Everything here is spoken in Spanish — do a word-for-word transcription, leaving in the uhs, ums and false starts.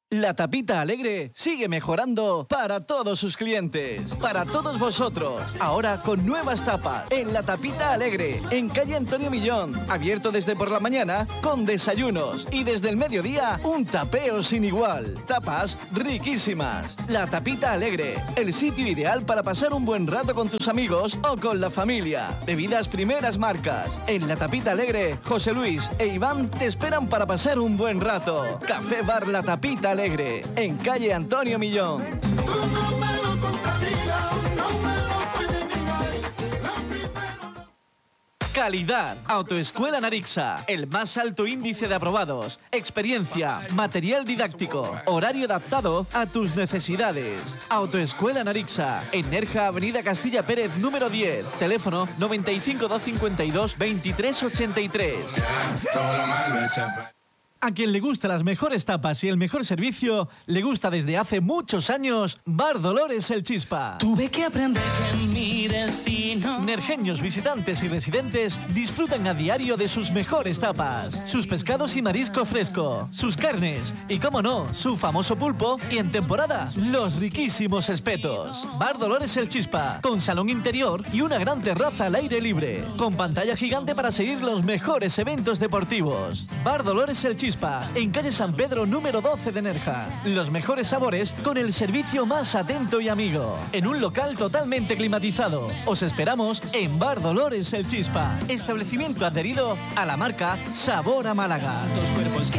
La Tapita Alegre sigue mejorando para todos sus clientes, para todos vosotros. Ahora con nuevas tapas en La Tapita Alegre, en calle Antonio Millón. Abierto desde por la mañana con desayunos y desde el mediodía un tapeo sin igual. Tapas riquísimas. La Tapita Alegre, el sitio ideal para pasar un buen rato con tus amigos o con la familia. Bebidas primeras marcas. En La Tapita Alegre, José Luis e Iván te esperan para pasar un buen rato. Café Bar La Tapita Alegre. Alegre, en calle Antonio Millón. Calidad. Autoescuela Narixa. El más alto índice de aprobados. Experiencia. Material didáctico. Horario adaptado a tus necesidades. Autoescuela Narixa. En Nerja, Avenida Castilla Pérez, número diez. Teléfono noventa y cinco, doscientos cincuenta y dos, veintitrés ochenta y tres. A quien le gustan las mejores tapas y el mejor servicio, le gusta desde hace muchos años Bar Dolores El Chispa. Tuve que aprender que mi destino... Nerjeños, visitantes y residentes disfrutan a diario de sus mejores tapas, sus pescados y marisco fresco, sus carnes y, cómo no, su famoso pulpo y, en temporada, los riquísimos espetos. Bar Dolores El Chispa, con salón interior y una gran terraza al aire libre, con pantalla gigante para seguir los mejores eventos deportivos. Bar Dolores El Chispa, en calle San Pedro número doce de Nerja. Los mejores sabores con el servicio más atento y amigo. En un local totalmente climatizado. Os esperamos en Bar Dolores El Chispa. Establecimiento adherido a la marca Sabor a Málaga. Dos cuerpos